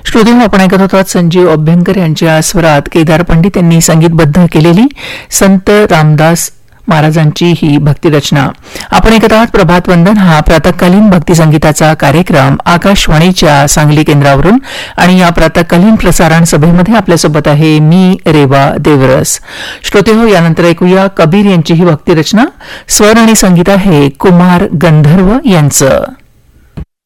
श्रोतेहो, आपण ऐकत होतात संजीव अभ्यंकर यांच्या स्वरात केदार पंडित यांनी संगीतबद्ध केलेली संत रामदास महाराजांची ही भक्तिरचना. आपण ऐकत आहात प्रभात वंदन हा प्रातःकालीन भक्ती संगीताचा कार्यक्रम आकाशवाणीच्या सांगली केंद्रावरून. आणि या प्रातःकालीन प्रसारण सभेमध्ये आपल्यासोबत आहे मी रेवा देवरस. श्रोतेहो, यानंतर ऐकूया कबीर यांची ही भक्तिरचना. स्वर आणि संगीत आहे कुमार गंधर्व यांचं.